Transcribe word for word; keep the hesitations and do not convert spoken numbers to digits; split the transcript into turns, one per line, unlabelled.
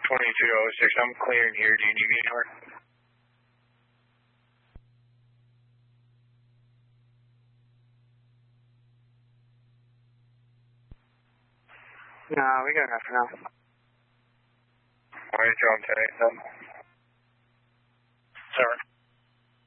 twenty-two oh six, I'm clearing here. Do you need anywhere?
No, we got enough for now.
Alright, drone ten eight seven.
Seven.